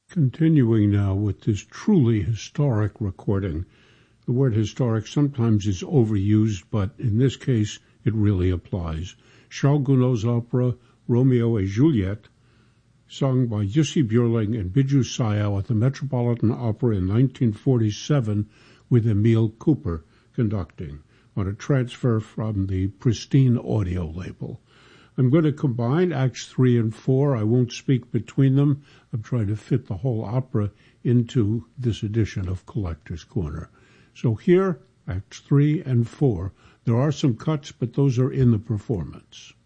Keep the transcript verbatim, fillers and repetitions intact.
Continuing now with this truly historic recording. The word historic sometimes is overused, but in this case it really applies. Charles Gounod's opera Romeo et Juliet, sung by Jussi Björling and Biju Sayal at the Metropolitan Opera in nineteen forty-seven with Emil Cooper conducting on a transfer from the Pristine audio label. I'm going to combine Acts three and four. I won't speak between them. I'm trying to fit the whole opera into this edition of Collector's Corner. So here, Acts three and four. There are some cuts, but those are in the performance.